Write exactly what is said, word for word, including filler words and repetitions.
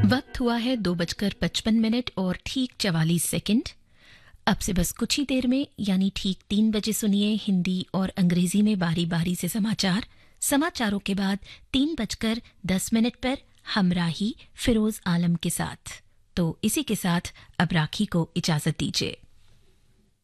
वक्त हुआ है दो बजकर पचपन मिनट और ठीक चवालीस सेकंड। अब से बस कुछ ही देर में यानी ठीक तीन बजे सुनिए हिंदी और अंग्रेजी में बारी बारी से समाचार। समाचारों के बाद तीन बजकर दस मिनट पर हमराही फिरोज आलम के साथ। तो इसी के साथ अब राखी को इजाजत दीजिए।